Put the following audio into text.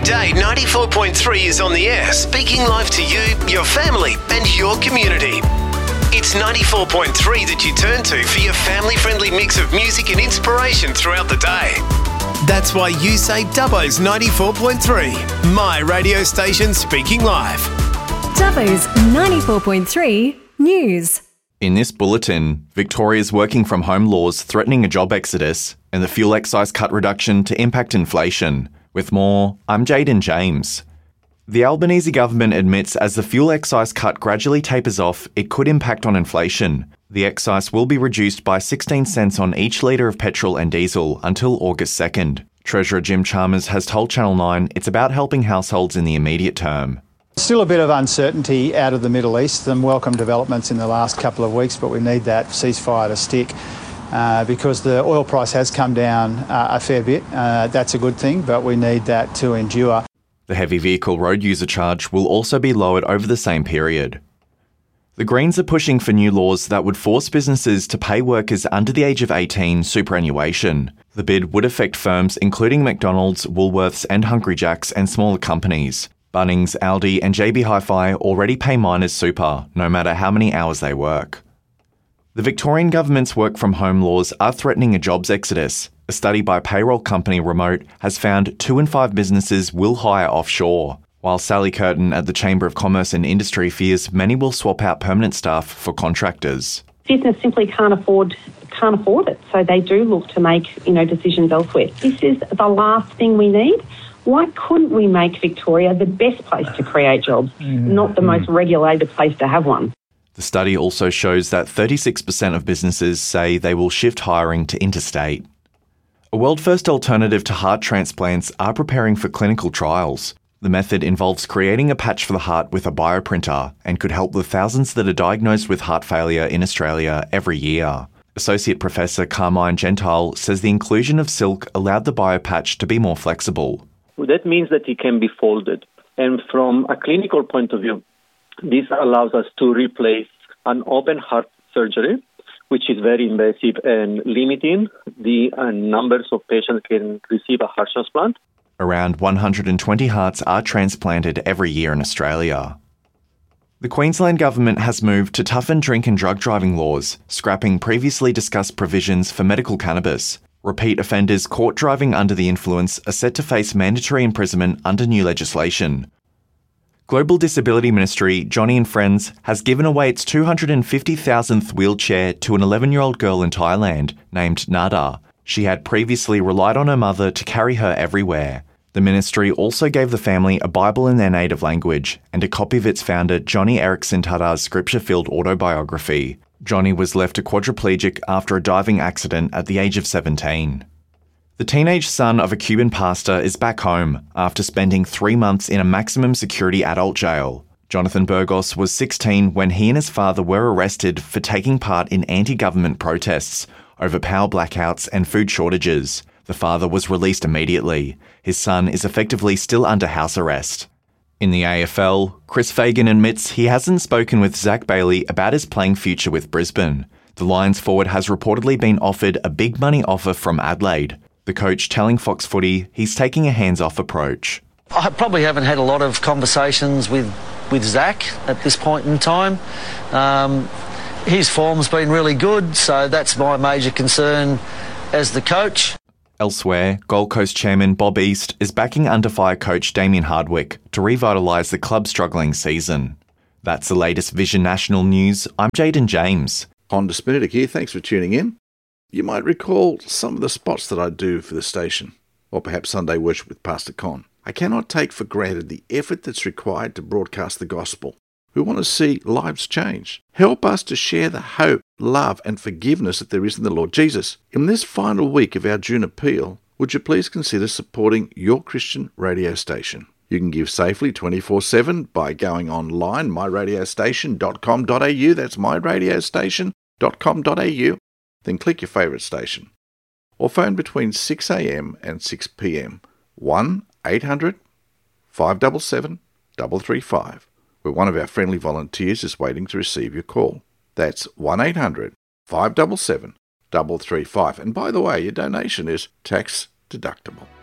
Today, 94.3 is on the air, speaking live to you, your family, and your community. It's 94.3 that you turn to for your family-friendly mix of music and inspiration throughout the day. That's why you say Dubbo's 94.3, my radio station speaking live. Dubbo's 94.3 News. In this bulletin, Victoria's working from home laws threatening a job exodus and the fuel excise cut reduction to impact inflation. With more, I'm Jaden James. The Albanese government admits as the fuel excise cut gradually tapers off, it could impact on inflation. The excise will be reduced by 16 cents on each litre of petrol and diesel until August 2nd. Treasurer Jim Chalmers has told Channel 9 it's about helping households in the immediate term. Still a bit of uncertainty out of the Middle East. Some welcome developments in the last couple of weeks, but we need that ceasefire to stick because the oil price has come down a fair bit. That's a good thing, but we need that to endure. The heavy vehicle road user charge will also be lowered over the same period. The Greens are pushing for new laws that would force businesses to pay workers under the age of 18 superannuation. The bid would affect firms including McDonald's, Woolworths and Hungry Jack's and smaller companies. Bunnings, Aldi and JB Hi-Fi already pay miners super, no matter how many hours they work. The Victorian government's work-from-home laws are threatening a jobs exodus. A study by payroll company Remote has found 2 in 5 businesses will hire offshore, while Sally Curtin at the Chamber of Commerce and Industry fears many will swap out permanent staff for contractors. Business simply can't afford it, so they do look to make decisions elsewhere. This is the last thing we need. Why couldn't we make Victoria the best place to create jobs, not the most regulated place to have one? The study also shows that 36% of businesses say they will shift hiring to interstate. A world-first alternative to heart transplants are preparing for clinical trials. The method involves creating a patch for the heart with a bioprinter and could help the thousands that are diagnosed with heart failure in Australia every year. Associate Professor Carmine Gentile says the inclusion of silk allowed the biopatch to be more flexible. Well, that means that it can be folded. And from a clinical point of view, this allows us to replace an open heart surgery, which is very invasive and limiting the numbers of patients can receive a heart transplant. Around 120 hearts are transplanted every year in Australia. The Queensland Government has moved to toughen drink and drug driving laws, scrapping previously discussed provisions for medical cannabis. Repeat offenders caught driving under the influence are set to face mandatory imprisonment under new legislation. Global Disability Ministry, Johnny and Friends, has given away its 250,000th wheelchair to an 11-year-old girl in Thailand named Nada. She had previously relied on her mother to carry her everywhere. The ministry also gave the family a Bible in their native language and a copy of its founder, Johnny Erickson Tada's scripture-filled autobiography. Johnny was left a quadriplegic after a diving accident at the age of 17. The teenage son of a Cuban pastor is back home after spending 3 months in a maximum security adult jail. Jonathan Burgos was 16 when he and his father were arrested for taking part in anti-government protests over power blackouts and food shortages. The father was released immediately. His son is effectively still under house arrest. In the AFL, Chris Fagan admits he hasn't spoken with Zach Bailey about his playing future with Brisbane. The Lions forward has reportedly been offered a big money offer from Adelaide. The coach telling Fox Footy he's taking a hands-off approach. I probably haven't had a lot of conversations with Zach at this point in time. His form's been really good, so that's my major concern as the coach. Elsewhere, Gold Coast chairman Bob East is backing under-fire coach Damien Hardwick to revitalise the club's struggling season. That's the latest Vision National News. I'm Jaden James. Honda Spinatic here, thanks for tuning in. You might recall some of the spots that I do for the station, or perhaps Sunday Worship with Pastor Con. I cannot take for granted the effort that's required to broadcast the gospel. We want to see lives change. Help us to share the hope, love and forgiveness that there is in the Lord Jesus. In this final week of our June appeal, would you please consider supporting your Christian radio station? You can give safely 24/7 by going online, myradiostation.com.au, that's myradiostation.com.au, then click your favourite station. Or phone between 6 a.m. and 6 p.m. 1-800-577-335, where one of our friendly volunteers is waiting to receive your call. That's 1-800-577-335. And by the way, your donation is tax deductible.